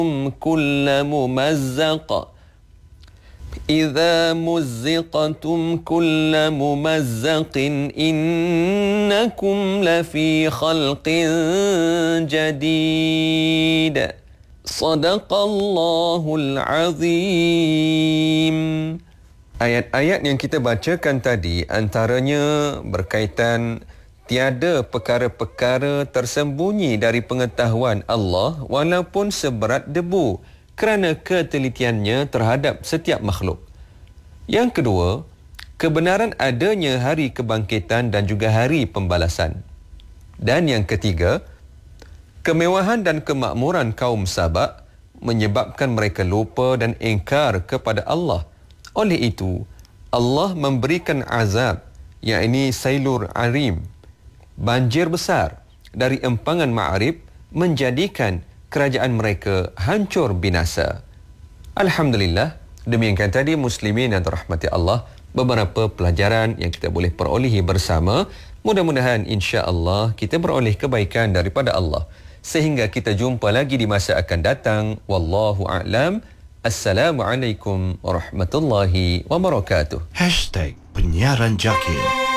كل ممزق إذا مزقتم كل ممزق إنكم لفي خلق جديد صدق الله العظيم. Ayat-ayat yang kita bacakan tadi antaranya berkaitan tiada perkara-perkara tersembunyi dari pengetahuan Allah walaupun seberat debu kerana ketelitiannya terhadap setiap makhluk. Yang kedua, kebenaran adanya hari kebangkitan dan juga hari pembalasan. Dan yang ketiga, kemewahan dan kemakmuran kaum Sabak menyebabkan mereka lupa dan ingkar kepada Allah. Oleh itu, Allah memberikan azab, yakni sailur arim, banjir besar dari empangan Ma'rib menjadikan kerajaan mereka hancur binasa. Alhamdulillah, demikian tadi muslimin yang dirahmati Allah, beberapa pelajaran yang kita boleh perolehi bersama. Mudah-mudahan insya-Allah kita beroleh kebaikan daripada Allah. Sehingga kita jumpa lagi di masa akan datang. Wallahu a'lam. Assalamualaikum warahmatullahi wabarakatuh. #Penyiaran Jakir.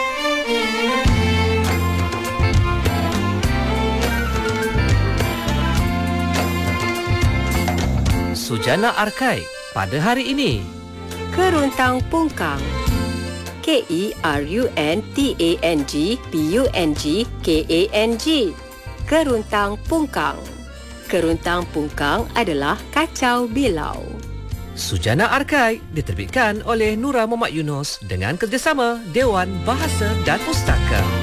Sujana Arkai pada hari ini. Keruntang Pungkang. KERUNTANGPUNGKANG. Keruntang Pungkang. Keruntang Pungkang adalah kacau bilau. Sujana Arkai diterbitkan oleh Nura Muhammad Yunus dengan kerjasama Dewan Bahasa dan Pustaka.